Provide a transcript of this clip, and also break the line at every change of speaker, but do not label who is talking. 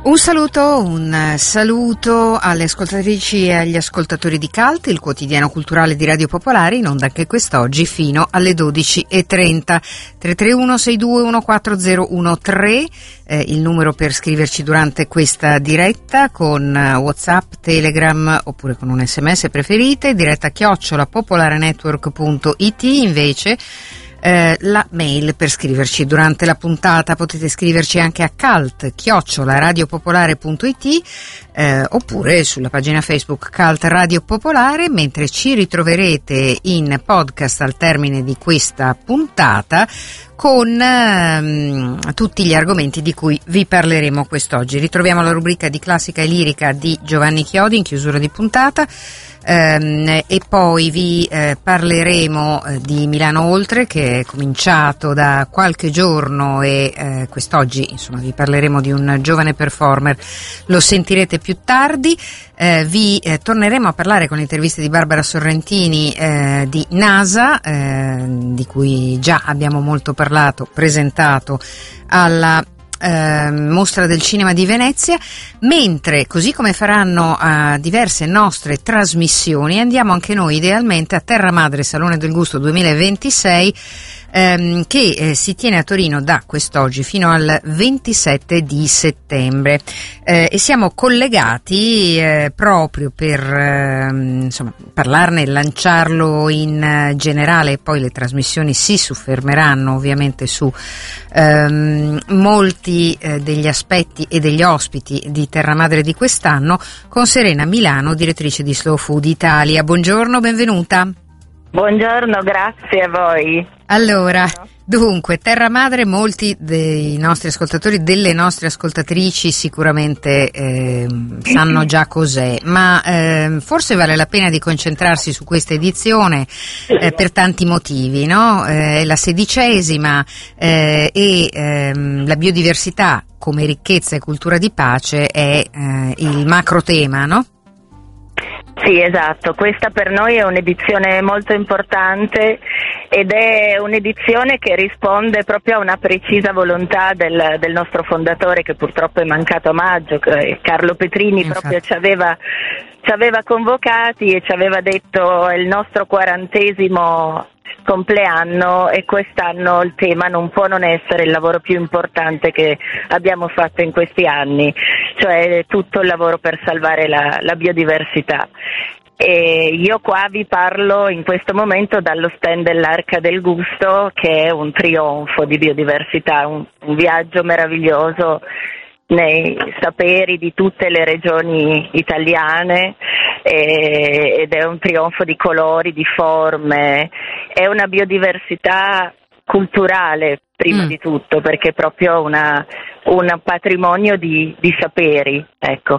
Un saluto alle ascoltatrici e agli ascoltatori di CULT, il quotidiano culturale di Radio Popolare, in onda anche quest'oggi fino alle 12:30. 331-6214-013, il numero per scriverci durante questa diretta con WhatsApp, Telegram oppure con un SMS preferite, diretta @popolarenetwork.it. Invece la mail per scriverci durante la puntata, potete scriverci anche a cult@radiopopolare.it oppure sulla pagina Facebook Cult Radio Popolare, mentre ci ritroverete in podcast al termine di questa puntata con tutti gli argomenti di cui vi parleremo quest'oggi. Ritroviamo la rubrica di classica e lirica di Giovanni Chiodi in chiusura di puntata. E poi vi parleremo di Milano Oltre, che è cominciato da qualche giorno, e quest'oggi insomma vi parleremo di un giovane performer, lo sentirete più tardi. Vi torneremo a parlare con le interviste di Barbara Sorrentini di NASA, di cui già abbiamo molto parlato, presentato alla Mostra del Cinema di Venezia, mentre, così come faranno diverse nostre trasmissioni, andiamo anche noi idealmente a Terra Madre Salone del Gusto 2026, che si tiene a Torino da quest'oggi fino al 27 di settembre, e siamo collegati proprio per insomma parlarne e lanciarlo in generale, e poi le trasmissioni si soffermeranno ovviamente su molti degli aspetti e degli ospiti di Terra Madre di quest'anno, con Serena Milano, direttrice di Slow Food Italia. Buongiorno, benvenuta.
Buongiorno, grazie a voi.
Allora, dunque, Terra Madre, molti dei nostri ascoltatori, delle nostre ascoltatrici sicuramente sanno già cos'è, ma forse vale la pena di concentrarsi su questa edizione per tanti motivi, no? È la 16ª e la biodiversità come ricchezza e cultura di pace è il macro tema, no?
Sì, esatto, questa per noi è un'edizione molto importante ed è un'edizione che risponde proprio a una precisa volontà del nostro fondatore, che purtroppo è mancato a maggio, Carlo Petrini. Infatti. Proprio ci aveva convocati e ci aveva detto: è il nostro 40° compleanno e quest'anno il tema non può non essere il lavoro più importante che abbiamo fatto in questi anni, cioè tutto il lavoro per salvare la biodiversità. E io qua vi parlo in questo momento dallo stand dell'Arca del Gusto, che è un trionfo di biodiversità, un viaggio meraviglioso nei saperi di tutte le regioni italiane, ed è un trionfo di colori, di forme, è una biodiversità culturale prima di tutto, perché è proprio un patrimonio di saperi, ecco.